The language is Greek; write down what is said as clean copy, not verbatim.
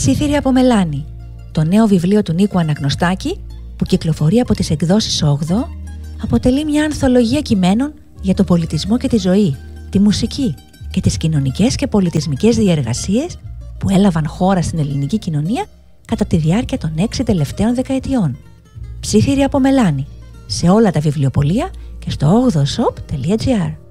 Ψήφιροι από Μελάνη, το νέο βιβλίο του Νίκου Αναγνωστάκη, που κυκλοφορεί από τις εκδόσεις Όγδο, αποτελεί μια ανθολογία κειμένων για τον πολιτισμό και τη ζωή, τη μουσική και τις κοινωνικές και πολιτισμικές διεργασίες που έλαβαν χώρα στην ελληνική κοινωνία κατά τη διάρκεια των 6 τελευταίων δεκαετιών. Ψήφιροι από Μελάνη, σε όλα τα βιβλιοπωλεία και στο 8shop.gr.